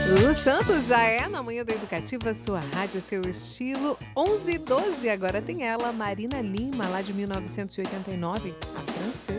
O Santos já é na Manhã da Educativa, sua rádio, seu estilo. 11h12, agora tem ela, Marina Lima, lá de 1989, a francesa.